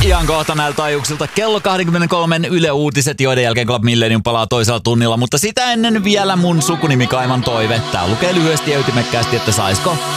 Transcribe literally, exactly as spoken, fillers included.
Ihan kohta näiltä taajuuksilta kello kaksikymmentäkolme Yle Uutiset, joiden jälkeen Club Millennium palaa toisella tunnilla. Mutta sitä ennen vielä mun sukunimikaiman toive. Tää lukee lyhyesti ja ytimekkäästi, että saisko